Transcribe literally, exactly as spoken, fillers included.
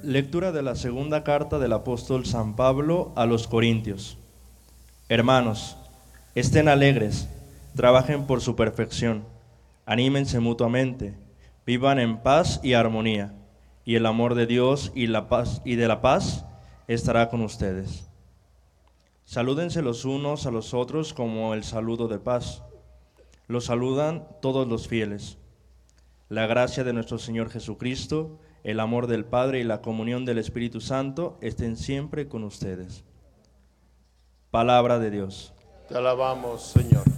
Lectura de la segunda carta del apóstol San Pablo a los Corintios. Hermanos, estén alegres, trabajen por su perfección, anímense mutuamente, vivan en paz y armonía, y el amor de Dios y la paz y de la paz estará con ustedes. Salúdense los unos a los otros como el saludo de paz. Los saludan todos los fieles. La gracia de nuestro Señor Jesucristo, el amor del Padre y la comunión del Espíritu Santo estén siempre con ustedes. Palabra de Dios. Te alabamos, Señor.